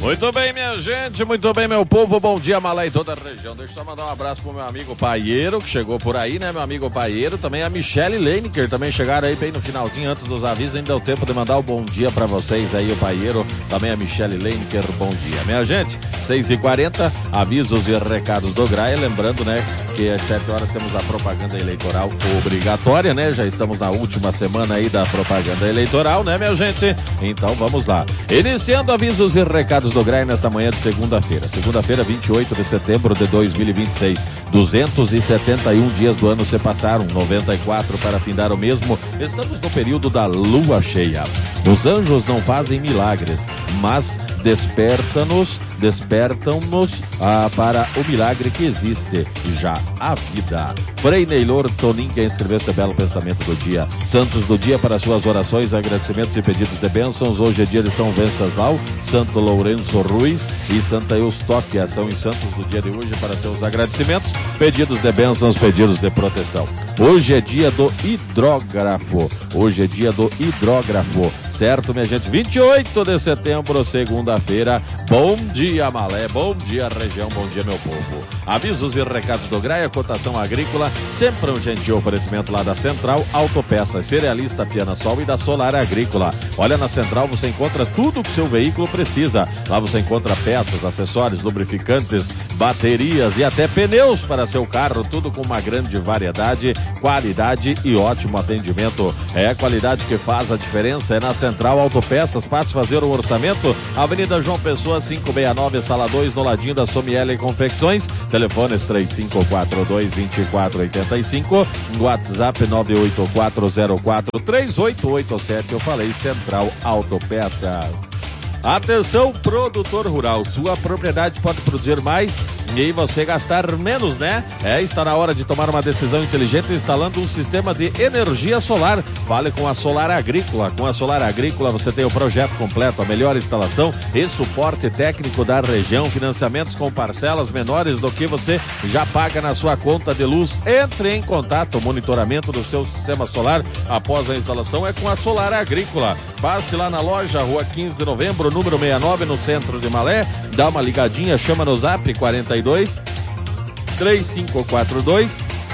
Muito bem, minha gente, muito bem, meu povo, bom dia, Malé e toda a região. Deixa eu só mandar um abraço pro meu amigo Paieiro, que chegou por aí, né, meu amigo Paieiro, também a Michele Leineker, também chegaram aí bem no finalzinho, antes dos avisos, ainda deu tempo de mandar um bom dia pra vocês aí, o Paieiro, também a Michele Leineker, bom dia. Minha gente, 6h40, avisos e recados do Graia, lembrando, né, que às 7 horas temos a propaganda eleitoral obrigatória, né, já estamos na última semana aí da propaganda eleitoral, né, minha gente? Então vamos lá. Iniciando avisos e recados do Graia nesta manhã de segunda-feira. Segunda-feira, 28 de setembro de 2026. 271 dias do ano se passaram, 94 para findar o mesmo. Estamos no período da lua cheia. Os anjos não fazem milagres, mas despertam-nos para o milagre que existe já, a vida. Frei Neylor Tonin, quem escreveu este belo pensamento do dia. Santos do dia para suas orações, agradecimentos e pedidos de bênçãos. Hoje é dia de São Venceslau, Santo Lourenço Ruiz e Santa Eustóquia. São os santos do dia de hoje para seus agradecimentos, pedidos de bênçãos, pedidos de proteção. Hoje é dia do hidrógrafo. Certo, minha gente? 28 de setembro, segunda-feira. Bom dia, Malé. Bom dia, região. Bom dia, meu povo. Avisos e recados do Graia, cotação agrícola. Sempre um gentil oferecimento lá da Central Autopeças, Cerealista Piana-Sol e da Solar Agrícola. Olha, na Central você encontra tudo que seu veículo precisa. Lá você encontra peças, acessórios, lubrificantes, baterias e até pneus para seu carro. Tudo com uma grande variedade, qualidade e ótimo atendimento. É a qualidade que faz a diferença. É na Central Autopeças. Passe fazer o orçamento. Avenida João Pessoa, 569, Sala 2, no ladinho da Somiele Confecções. Telefones 3542-2485. WhatsApp 984043887. Eu falei Central Autopeças. Atenção, produtor rural, sua propriedade pode produzir mais e você gastar menos, né? Está na hora de tomar uma decisão inteligente instalando um sistema de energia solar. Fale com a Solar Agrícola. Com a Solar Agrícola você tem o projeto completo, a melhor instalação e suporte técnico da região, financiamentos com parcelas menores do que você já paga na sua conta de luz. Entre em contato, o monitoramento do seu sistema solar após a instalação é com a Solar Agrícola. Passe lá na loja, Rua 15 de Novembro, número 69, no centro de Malé. Dá uma ligadinha, chama no Zap 42 3542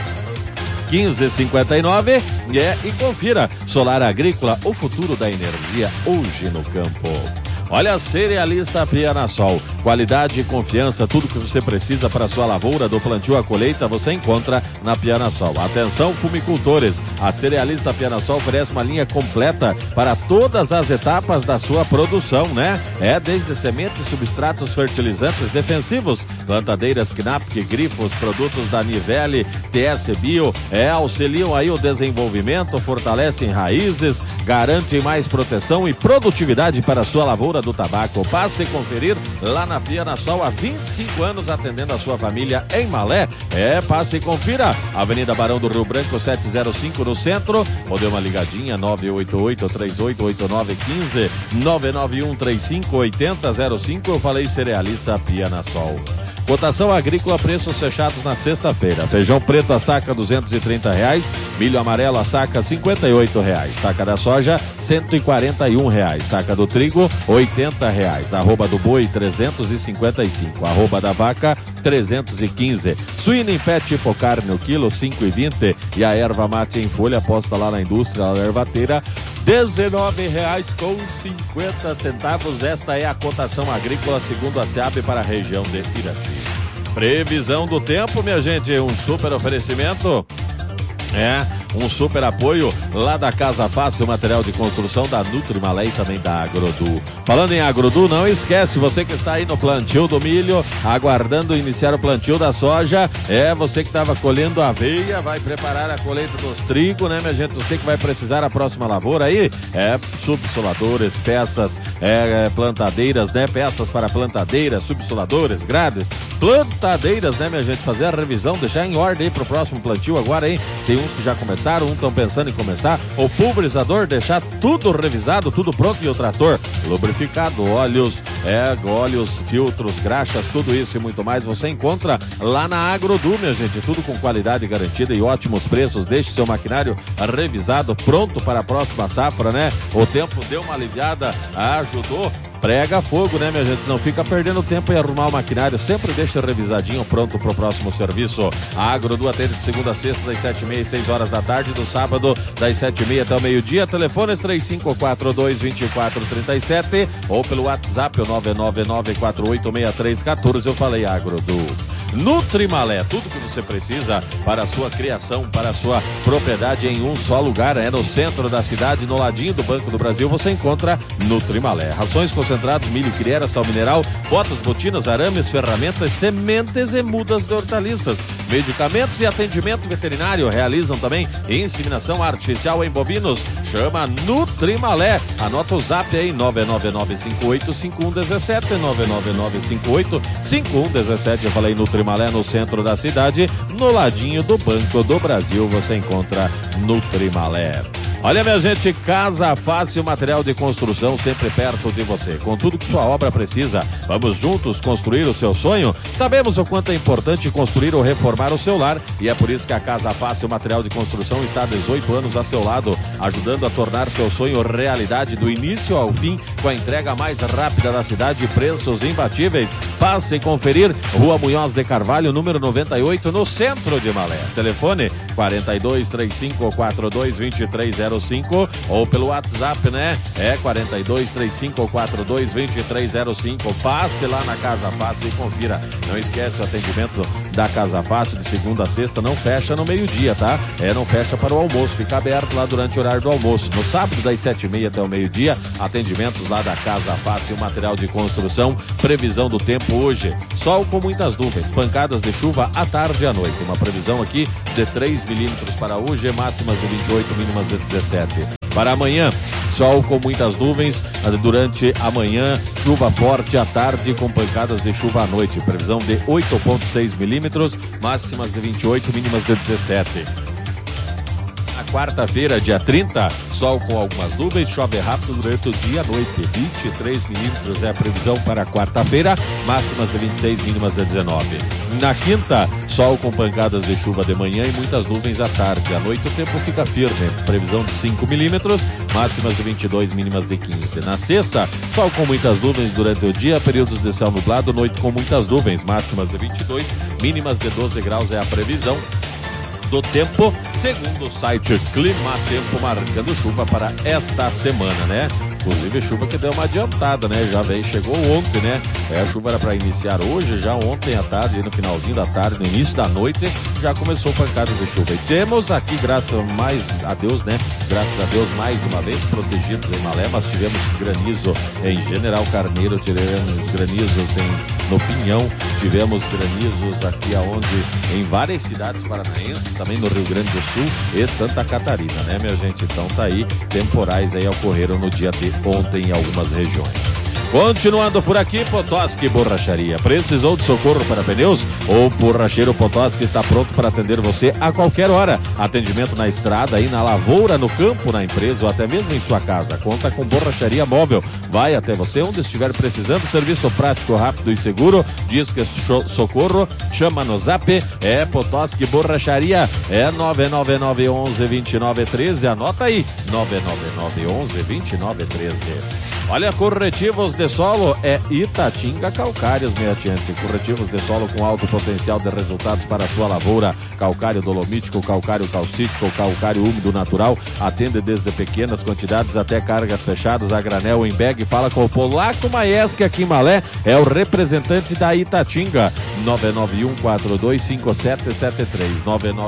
1559 e confira. Solar Agrícola, o futuro da energia hoje no campo. Olha, Cerealista Piana-Sol, qualidade e confiança, tudo que você precisa para a sua lavoura, do plantio à colheita, você encontra na Piana-Sol. Atenção, fumicultores, a Cerealista Piana-Sol oferece uma linha completa para todas as etapas da sua produção, né? Desde sementes, substratos, fertilizantes defensivos, plantadeiras Knapp, grifos, produtos da Nivelle, TS Bio, auxiliam aí o desenvolvimento, fortalecem raízes, garantem mais proteção e produtividade para a sua lavoura do tabaco. Passe a conferir lá na Piana-Sol, há 25 anos atendendo a sua família em Malé. Passe e confira. Avenida Barão do Rio Branco, 705 no centro. Ou dê uma ligadinha, 988-388915, 991-358005. Eu falei Cerealista Piana-Sol. Cotação agrícola, preços fechados na sexta-feira. Feijão preto a saca R$230, milho amarelo a saca R$58, saca da soja R$141, saca do trigo R$80, arroba do boi R$355, arroba da vaca R$315, suína em pé tipo carne o quilo R$5,20 e a erva mate em folha posta lá na indústria ervateira R$19,50. Esta é a cotação agrícola segundo a SEAB para a região de Irati. Previsão do tempo, minha gente, um super oferecimento. Um super apoio lá da Casa Fácil, material de construção da Nutri-Malé e também da Agrodu. Falando em Agrodu, não esquece, você que está aí no plantio do milho, aguardando iniciar o plantio da soja, você que estava colhendo aveia, vai preparar a colheita dos trigo, né, minha gente? Você que vai precisar a próxima lavoura aí, subsoladores, peças, plantadeiras, né? Peças para plantadeiras, subsoladores, grades, plantadeiras, né, minha gente? Fazer a revisão, deixar em ordem aí pro próximo plantio agora, hein? Tem uns que já começaram, uns estão pensando em começar. O pulverizador, deixar tudo revisado, tudo pronto, e o trator lubrificado, óleos, filtros, graxas, tudo isso e muito mais você encontra lá na Agrodu, minha gente. Tudo com qualidade garantida e ótimos preços. Deixe seu maquinário revisado, pronto para a próxima safra, né? O tempo deu uma aliviada, ajudou. prega fogo, né, minha gente? Não fica perdendo tempo em arrumar o maquinário, sempre deixa revisadinho, pronto pro próximo serviço. A Agrodu atende de segunda a sexta, das 7h30 às 6 horas da tarde, do sábado, das 7h30 até o meio-dia. Telefones 3542-2437 ou pelo WhatsApp, o 999486314. Eu falei Agrodu. Nutrimalé, tudo que você precisa para a sua criação, para a sua propriedade em um só lugar. É no centro da cidade, no ladinho do Banco do Brasil, você encontra Nutrimalé. Rações concentradas, milho, criera, sal mineral, botas, botinas, arames, ferramentas, sementes e mudas de hortaliças. Medicamentos e atendimento veterinário. Realizam também inseminação artificial em bovinos. Chama Nutrimalé. Anota o zap aí, 999585117, 999585117. Eu falei Nutrimalé, no centro da cidade, no ladinho do Banco do Brasil, você encontra Nutrimalé. Olha, minha gente, Casa Fácil, material de construção sempre perto de você, com tudo que sua obra precisa. Vamos juntos construir o seu sonho? Sabemos o quanto é importante construir ou reformar o seu lar, e é por isso que a Casa Fácil, material de construção, está há 18 anos a seu lado, ajudando a tornar seu sonho realidade do início ao fim, com a entrega mais rápida da cidade e preços imbatíveis. Passe e conferir, Rua Munhoz de Carvalho, número 98, no centro de Malé. Telefone 4235422305 ou pelo WhatsApp, né? É 4235422305. Passe lá na Casa Fácil e confira. Não esquece o atendimento da Casa Fácil de segunda a sexta, não fecha no meio-dia, tá? Não fecha para o almoço, fica aberto lá durante o horário do almoço. No sábado, das 7h30 até o meio-dia, atendimentos lá da Casa Fácil, material de construção. Previsão do tempo hoje, sol com muitas nuvens, pancadas de chuva à tarde e à noite. Uma previsão aqui de 3 milímetros para hoje, máximas de 28, mínimas de 17. Para amanhã, sol com muitas nuvens durante a manhã, chuva forte à tarde com pancadas de chuva à noite. Previsão de 8,6 milímetros, máximas de 28, mínimas de 17. Quarta-feira, dia 30, sol com algumas nuvens, chove rápido durante o dia e a noite. 23 milímetros é a previsão para quarta-feira, máximas de 26, mínimas de 19. Na quinta, sol com pancadas de chuva de manhã e muitas nuvens à tarde. À noite o tempo fica firme, previsão de 5 milímetros, máximas de 22, mínimas de 15. Na sexta, sol com muitas nuvens durante o dia, períodos de céu nublado, noite com muitas nuvens, máximas de 22, mínimas de 12 graus é a previsão do tempo, segundo o site Clima Tempo, marcando chuva para esta semana, né? Inclusive chuva que deu uma adiantada, né? Já veio, chegou ontem, né? A chuva era para iniciar hoje, já ontem à tarde, no finalzinho da tarde, no início da noite, já começou pancadas de chuva. E temos aqui, graças a Deus, né? Graças a Deus, mais uma vez, protegidos em Malé, mas tivemos granizo em General Carneiro, tivemos granizos no Pinhão, tivemos granizos aqui aonde, em várias cidades paranaenses, também no Rio Grande do Sul e Santa Catarina, né, minha gente? Então tá aí, temporais aí ocorreram no dia de ontem em algumas regiões. Continuando por aqui, Potoski Borracharia. Precisou de socorro para pneus? O Borracheiro Potoski está pronto para atender você a qualquer hora. Atendimento na estrada, aí na lavoura, no campo, na empresa ou até mesmo em sua casa. Conta com borracharia móvel. Vai até você onde estiver precisando. Serviço prático, rápido e seguro. Diz que socorro. Chama no zap. É Potoski Borracharia. É 99911-2913. Anota aí. 99911-2913. Olha, corretivos de solo é Itatinga Calcários, minha gente. Corretivos de solo com alto potencial de resultados para a sua lavoura. Calcário dolomítico, calcário calcítico, calcário úmido natural. Atende desde pequenas quantidades até cargas fechadas, a granel, em bag. Fala com o Polaco Maieski aqui em Malé. É o representante da Itatinga. 991425773.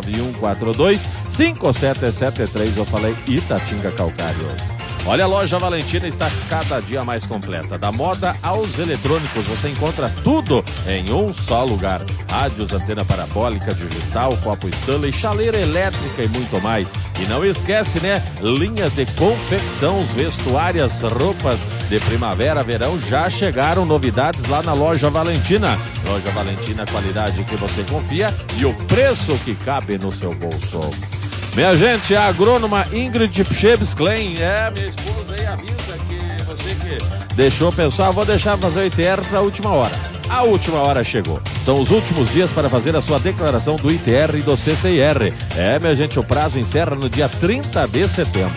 991425773. Eu falei Itatinga Calcários. Olha, a Loja Valentina está cada dia mais completa. Da moda aos eletrônicos, você encontra tudo em um só lugar. Rádios, antena parabólica, digital, copo Stanley, chaleira elétrica e muito mais. E não esquece, né? Linhas de confecção, vestuárias, roupas de primavera, verão, já chegaram novidades lá na Loja Valentina. Loja Valentina, qualidade que você confia e o preço que cabe no seu bolso. Minha gente, a agrônoma Ingrid Pcheves Klein, minha esposa aí avisa que você que deixou pensar, vou deixar fazer o ITR para a última hora. A última hora chegou. São os últimos dias para fazer a sua declaração do ITR e do CCIR. Minha gente, o prazo encerra no dia 30 de setembro.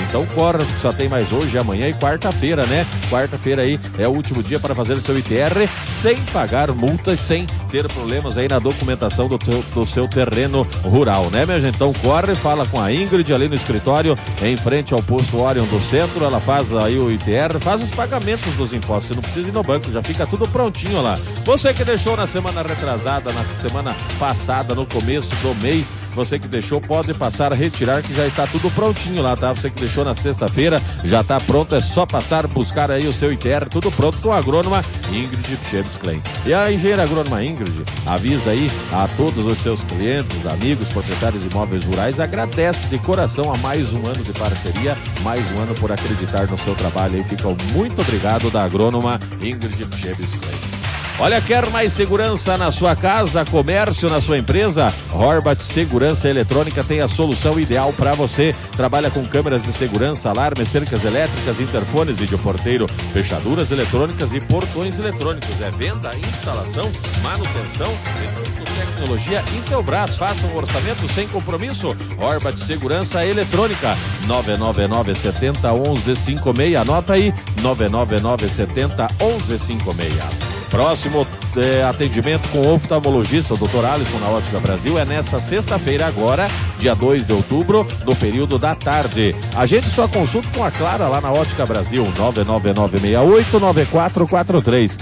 Então corre, só tem mais hoje, amanhã e quarta-feira, né? Quarta-feira aí é o último dia para fazer o seu ITR sem pagar multas, sem ter problemas aí na documentação do seu terreno rural, né, minha gente? Então corre, fala com a Ingrid ali no escritório, em frente ao posto Orion do centro, ela faz aí o ITR, faz os pagamentos dos impostos, você não precisa ir no banco, já fica tudo prontinho lá. Você que deixou na semana retrasada, na semana passada, no começo do mês, você que deixou, pode passar a retirar, que já está tudo prontinho lá, tá? Você que deixou na sexta-feira, já está pronto, é só passar, buscar aí o seu ITR, tudo pronto com a agrônoma Ingrid Cheves Klein. E a engenheira agrônoma Ingrid avisa aí a todos os seus clientes, amigos, proprietários de imóveis rurais, agradece de coração a mais um ano de parceria, mais um ano por acreditar no seu trabalho aí. Fica muito obrigado da agrônoma Ingrid Cheves Klein. Olha, quer mais segurança na sua casa, comércio, na sua empresa? Horvat Segurança Eletrônica tem a solução ideal para você. Trabalha com câmeras de segurança, alarmes, cercas elétricas, interfones, videoporteiro, fechaduras eletrônicas e portões eletrônicos. É venda, instalação, manutenção e tecnologia Intelbras. Faça um orçamento sem compromisso. Horvat Segurança Eletrônica, 999 70 11 56. Anota aí, 999 70 11 56. Próximo atendimento com o oftalmologista, o Dr. Alisson, na Ótica Brasil, é nessa sexta-feira agora, dia 2 de outubro, no período da tarde. Agende sua consulta com a Clara lá na Ótica Brasil, 99968-9443,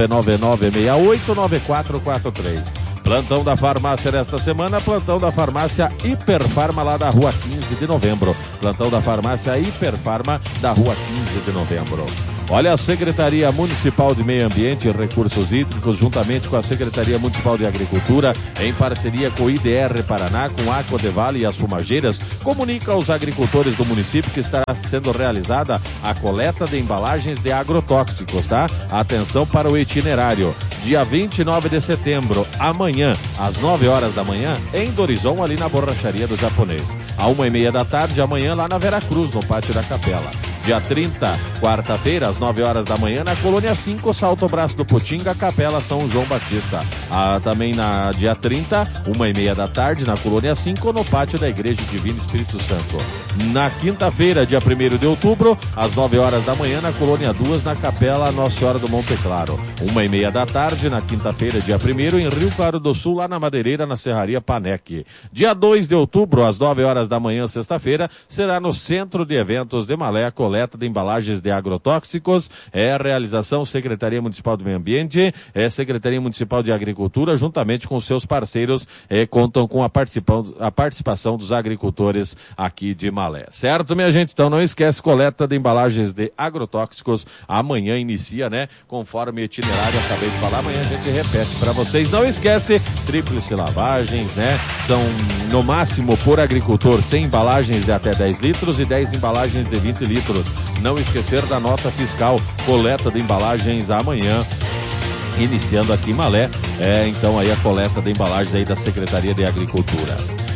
99968-9443. Plantão da farmácia desta semana, plantão da farmácia Hiperfarma lá da rua 15 de novembro. Plantão da farmácia Hiperfarma da rua 15 de novembro. Olha, a Secretaria Municipal de Meio Ambiente e Recursos Hídricos, juntamente com a Secretaria Municipal de Agricultura, em parceria com o IDR Paraná, com a Aqua de Vale e as Fumageiras, comunica aos agricultores do município que estará sendo realizada a coleta de embalagens de agrotóxicos, tá? Atenção para o itinerário. Dia 29 de setembro, amanhã, às 9 horas da manhã, em Dorizon, ali na borracharia do japonês. À 1h30 da tarde, amanhã, lá na Veracruz, no pátio da Capela. Dia 30, quarta-feira, às 9 horas da manhã, na Colônia 5, Salto Braço do Putinga, Capela São João Batista. Também na dia 30, 1h30 da tarde, na Colônia 5, no pátio da Igreja Divino Espírito Santo. Na quinta-feira, dia 1º de outubro, às 9 horas da manhã, na Colônia 2, na Capela Nossa Senhora do Monte Claro. 1h30 da tarde, na quinta-feira, dia 1º, em Rio Claro do Sul, lá na Madeireira, na Serraria Panec. Dia 2 de outubro, às 9 horas da manhã, sexta-feira, será no Centro de Eventos de Malé, coleta de embalagens de agrotóxicos. É a realização Secretaria Municipal do Meio Ambiente, Secretaria Municipal de Agricultura, juntamente com seus parceiros, contam com a participação dos agricultores aqui de Malé. Certo, minha gente? Então não esquece, coleta de embalagens de agrotóxicos amanhã inicia, né? Conforme itinerário, acabei de falar, amanhã a gente repete para vocês. Não esquece, tríplice lavagens, né? São no máximo por agricultor 100 embalagens de até 10 litros e 10 embalagens de 20 litros. Não esquecer da nota fiscal, coleta de embalagens amanhã, iniciando aqui em Malé. Então aí a coleta de embalagens aí da Secretaria de Agricultura.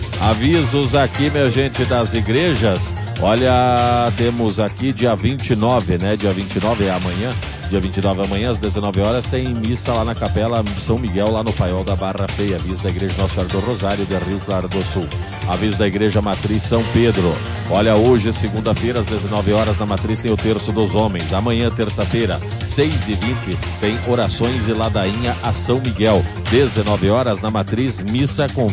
Avisos aqui, minha gente, das igrejas. Olha, temos aqui dia 29, né? Dia 29 é amanhã. Dia 29 amanhã, às 19 horas, tem missa lá na Capela São Miguel, lá no Paiol da Barra Feia. Aviso da Igreja Nossa Senhora do Rosário, de Rio Claro do Sul. Aviso da Igreja Matriz São Pedro. Olha, hoje, segunda-feira, às 19 horas, na Matriz tem o Terço dos Homens. Amanhã, terça-feira, 6h20, tem orações e ladainha a São Miguel. 19 horas, na Matriz, missa com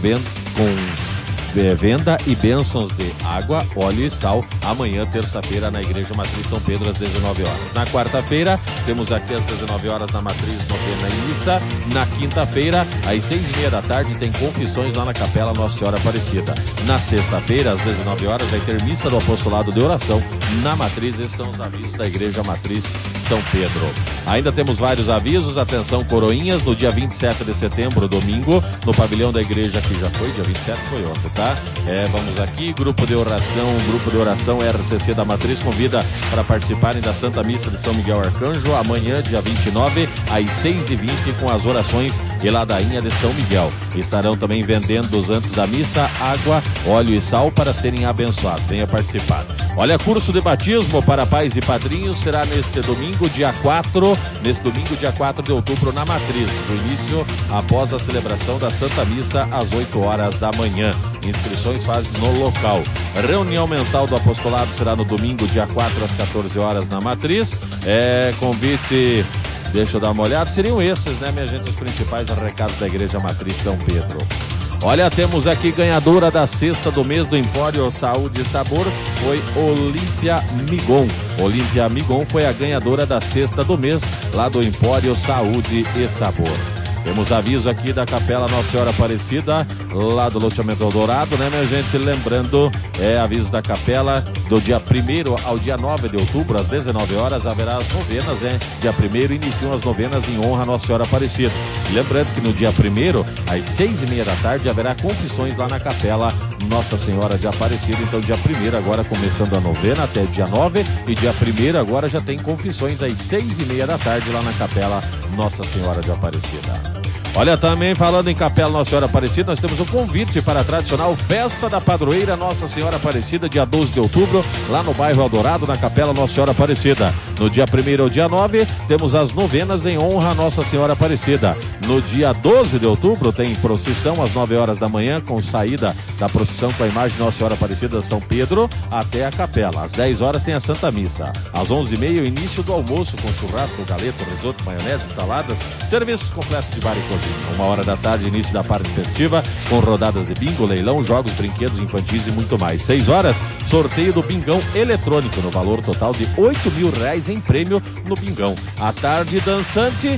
venda e bênçãos de água, óleo e sal, amanhã, terça-feira, na Igreja Matriz São Pedro, às 19 horas. Na quarta-feira, temos aqui às 19 horas na Matriz Novena e Missa. Na quinta-feira, às 6h30 da tarde, tem confissões lá na Capela Nossa Senhora Aparecida. Na sexta-feira, às 19 horas, vai ter missa do apostolado de oração na Matriz. Esses são os avisos da Igreja Matriz São Pedro. Ainda temos vários avisos. Atenção, coroinhas, no dia 27 de setembro, domingo, no pavilhão da igreja, que já foi, dia 27 foi ontem, tá? Vamos aqui, grupo de oração RCC da Matriz convida para participarem da Santa Missa de São Miguel Arcanjo, amanhã, dia 29, às 6h20, com as orações e ladainha de São Miguel. Estarão também vendendo antes da missa água, óleo e sal para serem abençoados. Venha participar. Olha, curso de batismo para pais e padrinhos será neste domingo, dia 4 de outubro, na Matriz. O início após a celebração da Santa Missa às 8 horas da manhã. Inscrições fazem no local. Reunião mensal do apostolado será no domingo, dia 4 às 14 horas na Matriz. Convite, deixa eu dar uma olhada, seriam esses, né, minha gente, os principais recados da Igreja Matriz São Pedro. Olha, temos aqui ganhadora da cesta do mês do Empório Saúde e Sabor, foi Olímpia Migon. Olímpia Migon foi a ganhadora da cesta do mês lá do Empório Saúde e Sabor. Temos aviso aqui da Capela Nossa Senhora Aparecida, lá do loteamento Eldorado, né, minha gente? Lembrando, aviso da Capela, do dia 1º ao dia 9 de outubro, às 19 horas, haverá as novenas, né? Dia 1º iniciam as novenas em honra a Nossa Senhora Aparecida. E lembrando que no dia 1º, às 6h30 da tarde, haverá confissões lá na Capela Nossa Senhora de Aparecida. Então, dia 1º, agora começando a novena até dia 9, e dia 1º agora já tem confissões às 6h30 da tarde lá na Capela Nossa Senhora de Aparecida. Olha, também falando em Capela Nossa Senhora Aparecida, nós temos um convite para a tradicional Festa da Padroeira Nossa Senhora Aparecida, dia 12 de outubro, lá no bairro Eldorado, na Capela Nossa Senhora Aparecida. No dia 1º ao dia 9, temos as novenas em honra a Nossa Senhora Aparecida. No dia 12 de outubro, tem procissão às 9 horas da manhã, com saída da procissão com a imagem de Nossa Senhora Aparecida de São Pedro até a capela. Às 10 horas tem a Santa Missa. Às 11h30, o início do almoço, com churrasco, galeto, risoto, maionese, saladas, serviços completos de bar e cozinha. 1h da tarde, início da parte festiva, com rodadas de bingo, leilão, jogos, brinquedos infantis e muito mais. 6 horas, sorteio do Bingão eletrônico, no valor total de R$8.000 em prêmio no Bingão. A tarde dançante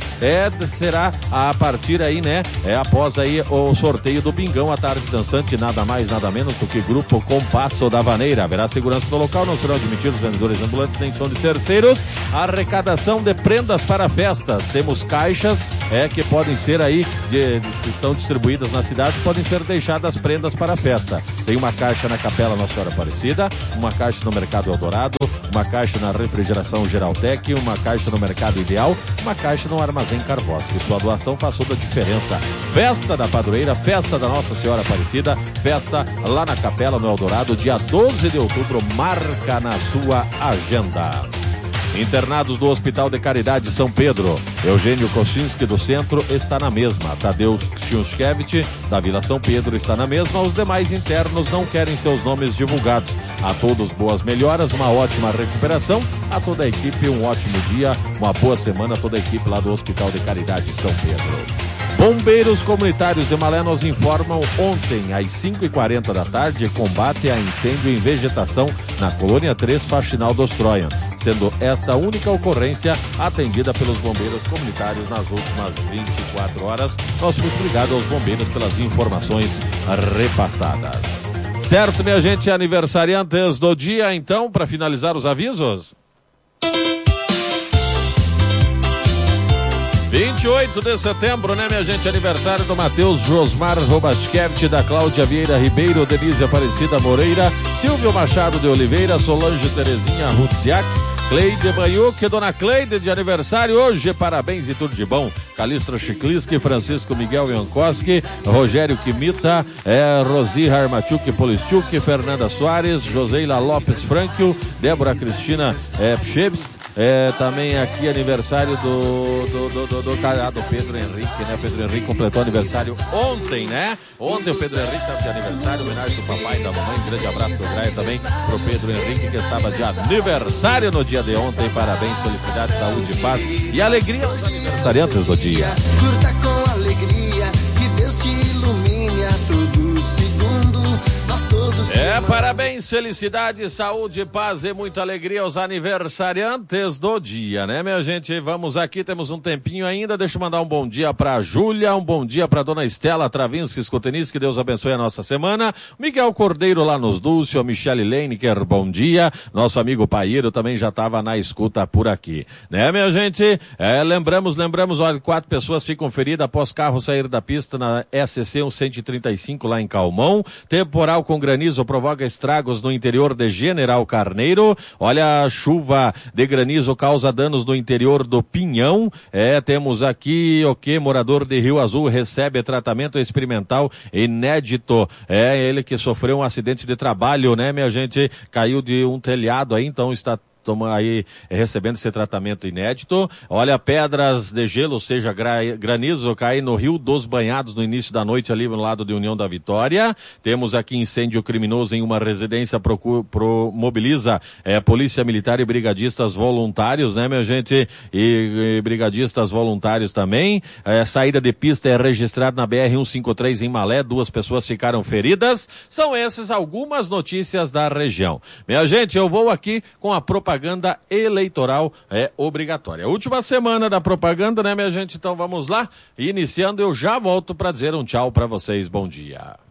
será a partir aí, né? Após aí o sorteio do Bingão, a tarde dançante, nada mais, nada menos do que Grupo Compasso da Vaneira. Haverá segurança no local, não serão admitidos vendedores ambulantes nem som de terceiros. Arrecadação de prendas para festas. Temos caixas que podem ser aí, se estão distribuídas na cidade, podem ser deixadas prendas para a festa. Tem uma caixa na Capela Nossa Senhora Aparecida, uma caixa no Mercado Eldorado, uma caixa na Refrigeração Geraltec, uma caixa no Mercado Ideal, uma caixa no Armazém Carvosque. Sua doação faz toda a diferença. Festa da Padroeira, festa da Nossa Senhora Aparecida, festa lá na Capela no Eldorado, dia 12 de outubro, marca na sua agenda. Internados do Hospital de Caridade São Pedro, Eugênio Kocinski do Centro está na mesma, Tadeu Kschunskevich da Vila São Pedro está na mesma, os demais internos não querem seus nomes divulgados. A todos boas melhoras, uma ótima recuperação, a toda a equipe um ótimo dia, uma boa semana a toda a equipe lá do Hospital de Caridade São Pedro. Bombeiros Comunitários de Malé nos informam ontem, às 5h40 da tarde, combate a incêndio em vegetação na Colônia 3, Faxinal dos Troian, sendo esta a única ocorrência atendida pelos bombeiros comunitários nas últimas 24 horas. Nosso muito obrigado aos bombeiros pelas informações repassadas. Certo, minha gente, aniversariantes do dia, então, para finalizar os avisos? 28 de setembro, né, minha gente? Aniversário do Matheus Josmar Robaschkevich, da Cláudia Vieira Ribeiro, Denise Aparecida Moreira, Silvio Machado de Oliveira, Solange Terezinha Rutziak, Cleide Baiuque, Dona Cleide de aniversário hoje, parabéns e tudo de bom. Calistra Chikliski, Francisco Miguel Jankowski, Rogério Kimita, Rosi Harmachuk Polischuk, Fernanda Soares, Joseila Lopes Franquio, Débora Cristina Pchebs, também aqui aniversário do Pedro Henrique, né? Pedro Henrique completou aniversário ontem, né? Ontem o Pedro Henrique estava de aniversário, homenagem do papai e da mamãe. Grande abraço do Graia também pro Pedro Henrique, que estava de aniversário no dia de ontem. Parabéns, felicidade, saúde, paz e alegria aos aniversariantes do dia. Curta com alegria, que Deus te ilumine a todo segundo. Nós todos parabéns, felicidade, saúde, paz e muita alegria aos aniversariantes do dia, né, minha gente? Vamos aqui, temos um tempinho ainda, deixa eu mandar um bom dia pra Júlia, um bom dia pra Dona Estela Travinski, Escotenis, que Deus abençoe a nossa semana. Miguel Cordeiro lá nos Dulce, a Michele Leinecker, bom dia. Nosso amigo Paíro também já estava na escuta por aqui, né, minha gente? Lembramos, olha, 4 pessoas ficam feridas após carro sair da pista na SC 135 lá em Calmon. Temporal com granizo provoca estragos no interior de General Carneiro. Olha, a chuva de granizo causa danos no interior do Pinhão. Temos aqui o que? Morador de Rio Azul recebe tratamento experimental inédito. Ele que sofreu um acidente de trabalho, né, minha gente? Caiu de um telhado aí, então está aí recebendo esse tratamento inédito. Olha, pedras de gelo, ou seja, granizo, cai no Rio dos Banhados no início da noite ali no lado de União da Vitória. Temos aqui incêndio criminoso em uma residência, mobiliza polícia militar e brigadistas voluntários, né, minha gente? E brigadistas voluntários também. Saída de pista é registrada na BR-153 em Malé, 2 pessoas ficaram feridas. São essas algumas notícias da região. Minha gente, eu vou aqui com a propaganda eleitoral obrigatória. Última semana da propaganda, né, minha gente? Então vamos lá. Iniciando, eu já volto para dizer um tchau para vocês. Bom dia.